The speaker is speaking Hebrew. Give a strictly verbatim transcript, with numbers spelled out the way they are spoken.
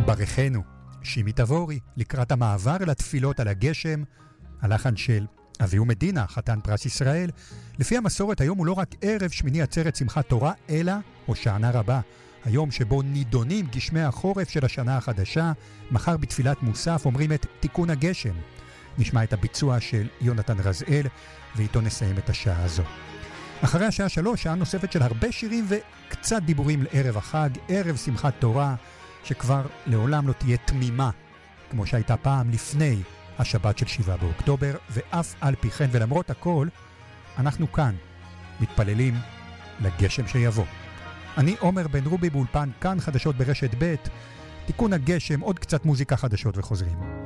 ברכנו, שימי תבורי, לקראת המעבר לתפילות על הגשם, הלחן של אביהו מדינה, חתן פרס ישראל. לפי המסורת היום הוא לא רק ערב שמיני עצרת שמחת תורה, אלא הושענא רבה, היום שבו נידונים גשמי החורף של השנה החדשה. מחר בתפילת מוסף אומרים את תיקון הגשם. נשמע את הביצוע של יונתן רזאל, ואיתו נסיים את השעה הזו. אחרי השעה שלוש, שעה נוספת של הרבה שירים וקצת דיבורים לערב החג, ערב שמחת תורה, שכבר לעולם לא תהיה תמימה, כמו שהייתה פעם לפני השבת של שבעה באוקטובר, ואף על פי כן ולמרות הכל, אנחנו כאן, מתפללים לגשם שיבוא. אני עומר בן רובי באולפן כאן חדשות ברשת ב', תיקון הגשם, עוד קצת מוזיקה חדשות וחוזרים.